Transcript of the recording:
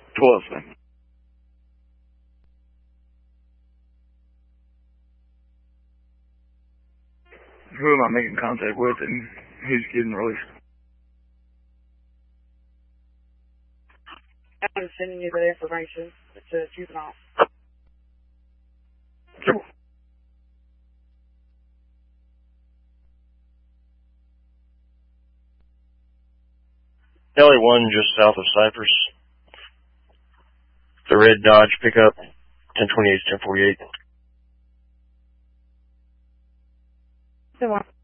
12, then. Who am I making contact with and who's getting released? I'm sending you the information. It's a juvenile. Sure. LA1 just south of Cypress. The red Dodge pickup, 1028, 1048. The one.